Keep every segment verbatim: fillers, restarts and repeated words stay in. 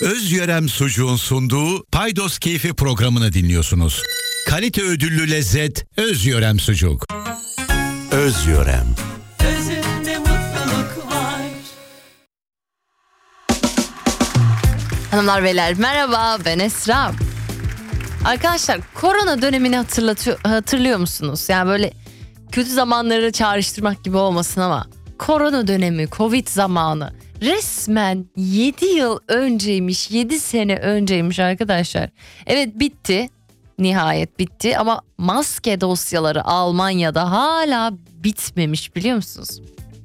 Özyörem Sucuğun sunduğu Paydos Keyfi programını dinliyorsunuz. Kalite ödüllü lezzet Özyörem Sucuk. Özyörem. Özünde mutluluk var. Hanımlar beyler merhaba, ben Esra. Arkadaşlar, korona dönemini hatırlatıyor, hatırlıyor musunuz? Yani böyle kötü zamanları çağrıştırmak gibi olmasın ama korona dönemi, Covid zamanı resmen yedi yıl önceymiş, yedi sene önceymiş arkadaşlar. Evet, bitti, nihayet bitti ama maske dosyaları Almanya'da hala bitmemiş, biliyor musunuz?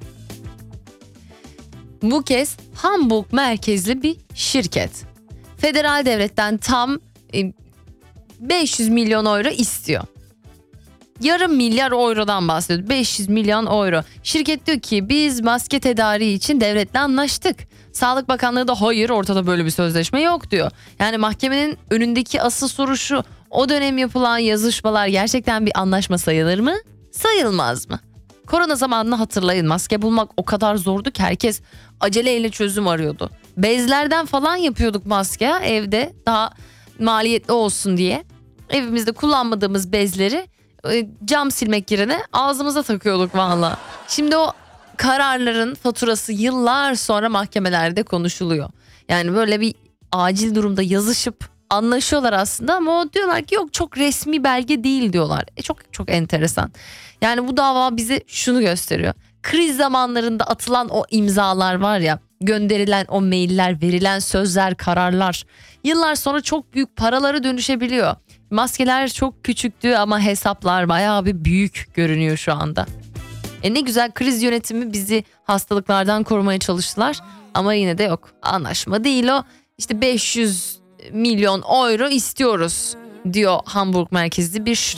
Bu kez Hamburg merkezli bir şirket federal devletten tam beş yüz milyon euro istiyor. Yarım milyar eurodan bahsediyor. beş yüz milyon euro. Şirket diyor ki biz maske tedariği için devletle anlaştık. Sağlık Bakanlığı da hayır, ortada böyle bir sözleşme yok diyor. Yani mahkemenin önündeki asıl soru şu: o dönem yapılan yazışmalar gerçekten bir anlaşma sayılır mı? Sayılmaz mı? Korona zamanını hatırlayın, maske bulmak o kadar zordu ki herkes aceleyle çözüm arıyordu. Bezlerden falan yapıyorduk maske evde, daha maliyetli olsun diye. Evimizde kullanmadığımız bezleri cam silmek yerine ağzımıza takıyorduk valla. Şimdi o kararların faturası yıllar sonra mahkemelerde konuşuluyor. Yani böyle bir acil durumda yazışıp anlaşıyorlar aslında ama o diyorlar ki yok, çok resmi belge değil diyorlar. E çok çok enteresan. Yani bu dava bize şunu gösteriyor: kriz zamanlarında atılan o imzalar var ya, gönderilen o mailler, verilen sözler, kararlar yıllar sonra çok büyük paralara dönüşebiliyor. Maskeler çok küçüktü ama hesaplar bayağı bir büyük görünüyor şu anda. E ne güzel, kriz yönetimi bizi hastalıklardan korumaya çalıştılar ama yine de yok, anlaşma değil o. İşte beş yüz milyon euro istiyoruz diyor Hamburg merkezli bir